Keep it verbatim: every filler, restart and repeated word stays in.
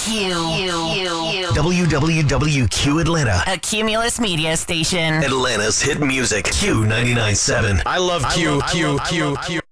Q. Q. W W W Q Atlanta. A Cumulus media station. Atlanta's hit music. Q ninety-nine point seven. I love Q, Q, Q, Q.